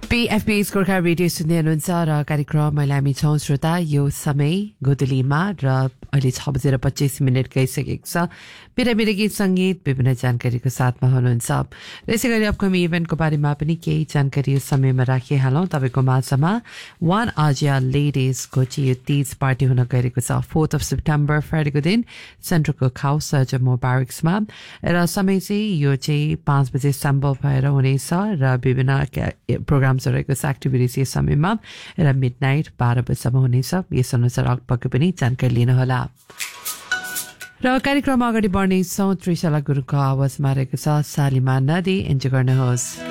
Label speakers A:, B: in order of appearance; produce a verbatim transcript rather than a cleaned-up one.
A: PFP Gorkha radio सुन्दै हुनुहुन्छ र कार्यक्रम मैले हामी छौँ श्रोता यो समय गोदलीमा र अहिले छ बजेर पच्चिस मिनट गइसकेको छ मेरा मेरा गीत सङ्गीत विभिन्न जानकारीको साथमा हुनुहुन्छ र यसै गरी अपकमिङ इभेन्टको बारेमा पनि केही जानकारी यो समयमा राखिहालौँ तपाईँको माझमा वान आजिया लेडिजको चाहिँ यो तीज पार्टी हुन गइरहेको छ फोर्थ अफ सेप्टेम्बर फ्राइडेको दिन सेन्ट्रलको खाउस जम्मू ब्यारेक्समा र समय चाहिँ यो चाहिँ पाँच बजे स्याम्बल भएर हुनेछ र विभिन्न प्रोग्राम्सहरू रहेको छ एक्टिभिटिज यस समयमा र मिड नाइट बाह्र बजीसम्म हुनेछ यस अनुसार अगपक्कै पनि जानकारी लिनुहोला र कार्यक्रममा अगाडि बढ्नेछौँ त्रिशला गुरुङको आवाजमा रहेको छ सालिमा नदी इन्जोय गर्नुहोस्